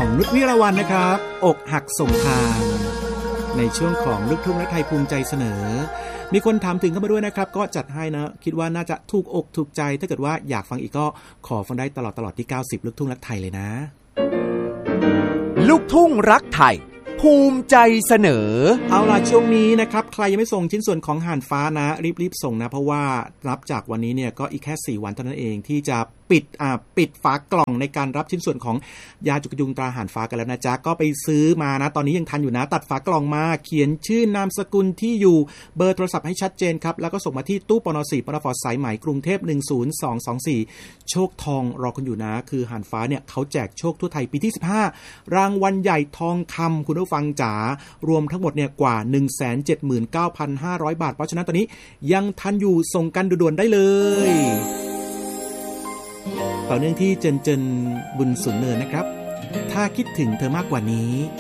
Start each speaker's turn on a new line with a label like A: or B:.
A: ของนุชวิรวรรณนะครับอกหักส่งทางในช่วงของลูกทุ่งและไทยภูมิใจเสนอมีคนถามถึงเข้ามาด้วยนะครับก็จัดให้นะคิดว่าน่าจะถูกอกถูกใจถ้าเกิดว่าอยากฟังอีกก็ขอฟังได้ตลอดที่90ลูกทุ่งรักไทยเลยนะ
B: ลูกทุ่งรักไทยภูมิใจเสนอ
A: เอาล่ะช่วงนี้นะครับใครยังไม่ส่งชิ้นส่วนของห่านฟ้านะรีบส่งนะเพราะว่านับจากวันนี้เนี่ยก็อีกแค่4วันเท่านั้นเองที่จะปิดฝากล่องในการรับชิ้นส่วนของยาจุกยุงตราห่านฟ้ากันแล้วนะจ๊ะก็ไปซื้อมานะตอนนี้ยังทันอยู่นะตัดฝากล่องมาเขียนชื่อนามสกุลที่อยู่เบอร์โทรศัพท์ให้ชัดเจนครับแล้วก็ส่งมาที่ตู้ปน4ปนฟสายไหมกรุงเทพ10224โชคทองรอคุณอยู่นะคือห่านฟ้าเนี่ยเขาแจกโชคทั่วไทยปีที่15รางวัลใหญ่ทองคำคุณผู้ฟังจ๋ารวมทั้งหมดเนี่ยกว่า 179,500 บาทเพราะฉะนั้นตอนนี้ยังทันอยู่ส่งกันด่วนๆได้เลยต่อเนื่องที่เจนบุญสุนเนินนะครับถ้าคิดถึงเธอมากกว่านี้